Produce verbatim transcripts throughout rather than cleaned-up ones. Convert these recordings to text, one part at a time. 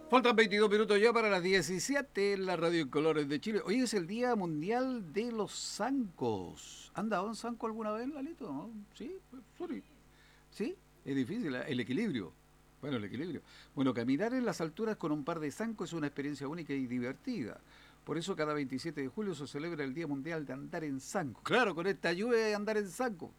Faltan veintidós minutos ya para las diecisiete en la radio en Colores de Chile. Hoy es el Día Mundial de los Zancos. ¿Han dado un zanco alguna vez, Lalito? ¿No? Sí, pues, sorry. Sí, es difícil, ¿eh? El equilibrio. Bueno, el equilibrio. Bueno, caminar en las alturas con un par de zancos es una experiencia única y divertida. Por eso cada veintisiete de julio se celebra el Día Mundial de Andar en Zanco. Claro, con esta lluvia de andar en zanco.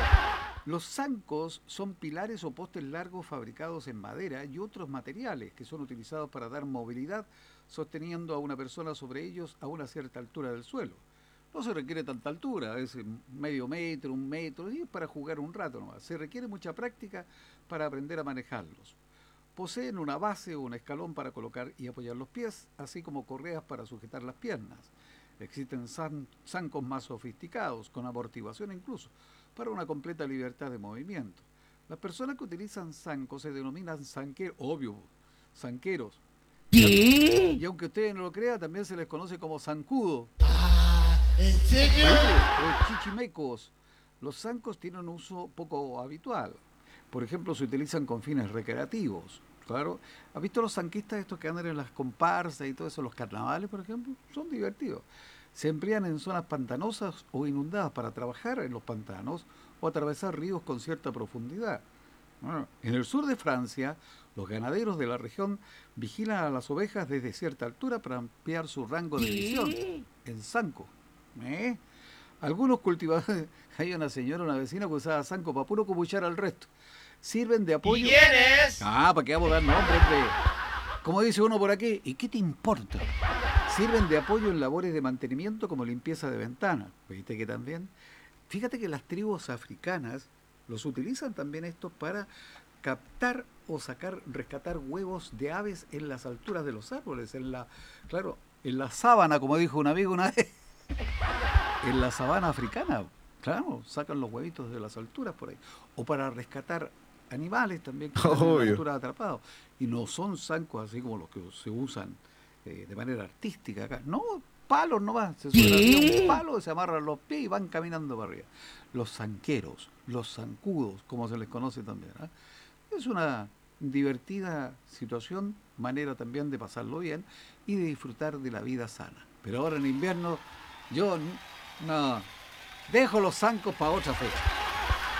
Los zancos son pilares o postes largos fabricados en madera y otros materiales que son utilizados para dar movilidad sosteniendo a una persona sobre ellos a una cierta altura del suelo. No se requiere tanta altura, es medio metro, un metro, y es para jugar un rato nomás. Se requiere mucha práctica para aprender a manejarlos. Poseen una base o un escalón para colocar y apoyar los pies, así como correas para sujetar las piernas. Existen zan- zancos más sofisticados, con amortiguación incluso, para una completa libertad de movimiento. Las personas que utilizan zancos se denominan zanqueros, obvio, zanqueros. Y, al- ¿Qué? y aunque ustedes no lo crean, también se les conoce como zancudo. Ah, ¿en serio? Sí, o chichimecos. Los zancos tienen un uso poco habitual. Por ejemplo, se utilizan con fines recreativos. Claro, ¿has visto los zanquistas estos que andan en las comparsas y todo eso, los carnavales, por ejemplo? Son divertidos. Se emplean en zonas pantanosas o inundadas para trabajar en los pantanos o atravesar ríos con cierta profundidad. Bueno, en el sur de Francia, los ganaderos de la región vigilan a las ovejas desde cierta altura para ampliar su rango de visión, ¿Qué? en zanco. ¿Eh? Algunos cultivadores, hay una señora, una vecina que usaba zanco para puro copuchar al resto. Sirven de ¿Y apoyo. quién es? Ah, ¿para qué vamos a dar nombre, hombre? Como dice uno por aquí, ¿y qué te importa? Sirven de apoyo en labores de mantenimiento como limpieza de ventanas. ¿Viste que también? Fíjate que las tribus africanas los utilizan también estos para captar o sacar, rescatar huevos de aves en las alturas de los árboles, en la, claro, en la sábana, como dijo un amigo una vez, en la sabana africana, claro, sacan los huevitos de las alturas por ahí. O para rescatar animales también que están en la Obvio. altura atrapados. Y no son zancos así como los que se usan eh, de manera artística acá. No, palos nomás. Se suben arriba un ¿Qué? palo, se amarran los pies y van caminando para arriba. Los zanqueros, los zancudos, como se les conoce también. ¿Eh? Es una divertida situación, manera también de pasarlo bien y de disfrutar de la vida sana. Pero ahora en invierno, yo no, dejo los zancos para otra fecha.